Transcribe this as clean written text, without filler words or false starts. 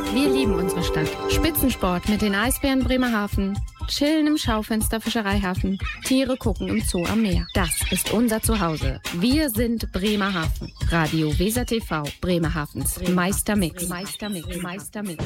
Wir lieben unsere Stadt. Spitzensport mit den Eisbären Bremerhaven, chillen im Schaufenster Fischereihafen, Tiere gucken im Zoo am Meer. Das ist unser Zuhause. Wir sind Bremerhaven. Radio Weser TV, Bremerhavens Meistermix. Meistermix.